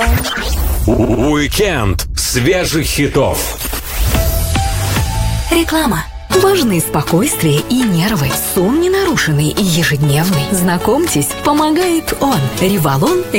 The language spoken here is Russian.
Уикенд свежих хитов. Реклама. Важны спокойствие и нервы. Сон ненарушенный и ежедневный. Знакомьтесь, помогает он. Револон